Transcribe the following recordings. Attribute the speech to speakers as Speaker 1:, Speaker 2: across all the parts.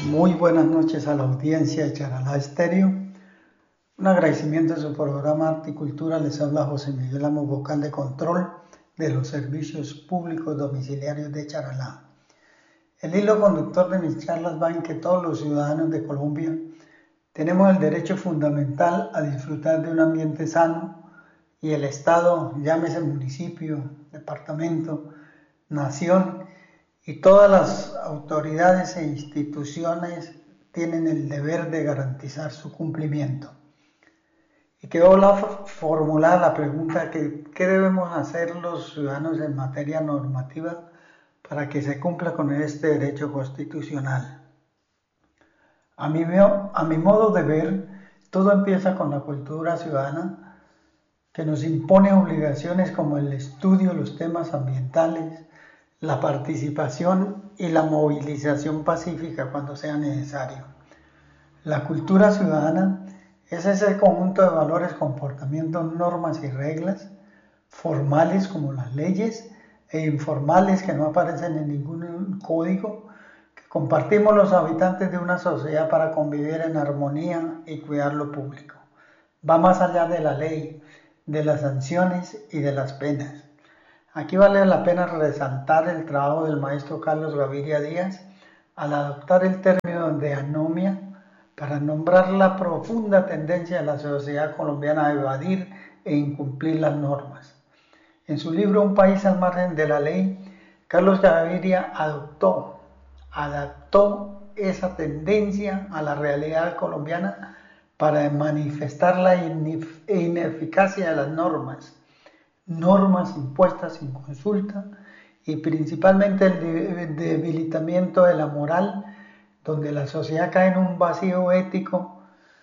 Speaker 1: Muy buenas noches a la audiencia de Charalá Estéreo. Un agradecimiento a su programa Articultura. Les habla José Miguel Amo, vocal de control de los servicios públicos domiciliarios de Charalá. El hilo conductor de mis charlas va en que todos los ciudadanos de Colombia tenemos el derecho fundamental a disfrutar de un ambiente sano y el Estado, llámese municipio, departamento, nación, y todas las autoridades e instituciones tienen el deber de garantizar su cumplimiento. Y quedó formulada la pregunta que ¿qué debemos hacer los ciudadanos en materia normativa para que se cumpla con este derecho constitucional? A mi modo de ver, todo empieza con la cultura ciudadana que nos impone obligaciones como el estudio de los temas ambientales, la participación y la movilización pacífica cuando sea necesario. La cultura ciudadana es ese conjunto de valores, comportamientos, normas y reglas, formales como las leyes e informales que no aparecen en ningún código, que compartimos los habitantes de una sociedad para convivir en armonía y cuidar lo público. Va más allá de la ley, de las sanciones y de las penas. Aquí vale la pena resaltar el trabajo del maestro Carlos Gaviria Díaz al adoptar el término de anomia para nombrar la profunda tendencia de la sociedad colombiana a evadir e incumplir las normas. En su libro Un país al margen de la ley, Carlos Gaviria adaptó esa tendencia a la realidad colombiana para manifestar la ineficacia de las normas impuestas sin consulta y principalmente el debilitamiento de la moral, donde la sociedad cae en un vacío ético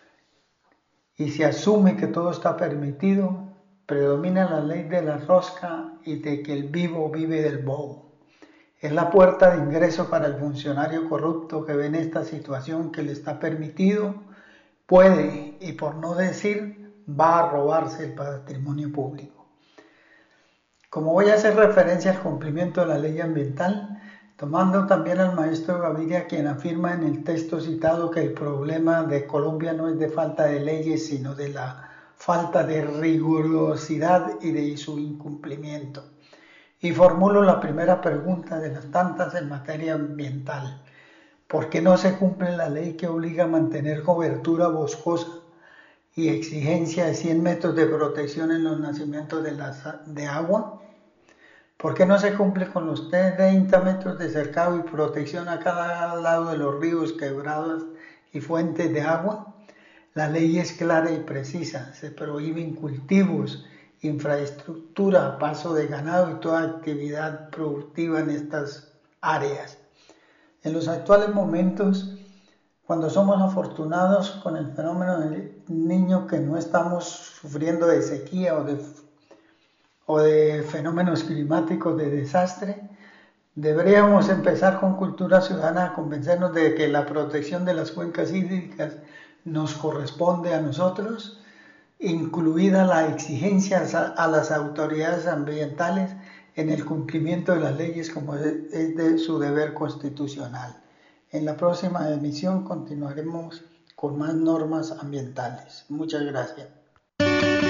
Speaker 1: y se asume que todo está permitido, predomina la ley de la rosca y de que el vivo vive del bobo. Es la puerta de ingreso para el funcionario corrupto que ve en esta situación que le está permitido, puede y por no decir va a robarse el patrimonio público. Como voy a hacer referencia al cumplimiento de la ley ambiental, tomando también al maestro Gaviria, quien afirma en el texto citado que el problema de Colombia no es de falta de leyes, sino de la falta de rigurosidad y de su incumplimiento. Y formulo la primera pregunta de las tantas en materia ambiental. ¿Por qué no se cumple la ley que obliga a mantener cobertura boscosa y exigencia de 100 metros de protección en los nacimientos de agua? ¿Por qué no se cumple con los 30 metros de cercado y protección a cada lado de los ríos, quebradas y fuentes de agua? La ley es clara y precisa. Se prohíben cultivos, infraestructura, paso de ganado y toda actividad productiva en estas áreas. En los actuales momentos, cuando somos afortunados con el fenómeno del Niño, que no estamos sufriendo de sequía o de fenómenos climáticos de desastre, deberíamos empezar con cultura ciudadana a convencernos de que la protección de las cuencas hídricas nos corresponde a nosotros, incluida la exigencia a las autoridades ambientales en el cumplimiento de las leyes como es de su deber constitucional. En la próxima emisión continuaremos con más normas ambientales. Muchas gracias.